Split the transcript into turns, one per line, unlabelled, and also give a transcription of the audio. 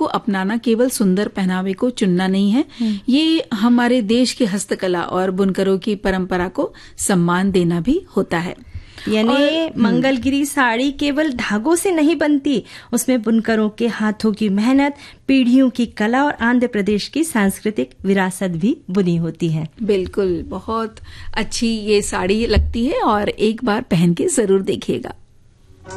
अपनाना केवल सुंदर पहनावे को चुनना नहीं है, ये हमारे देश की हस्तकला और बुनकरों की परंपरा को सम्मान देना भी होता है।
यानी मंगलगिरी साड़ी केवल धागों से नहीं बनती, उसमें बुनकरों के हाथों की मेहनत, पीढ़ियों की कला और आंध्र प्रदेश की सांस्कृतिक विरासत भी बुनी होती है।
बिल्कुल, बहुत अच्छी ये साड़ी लगती है और एक बार पहन के जरूर देखिएगा।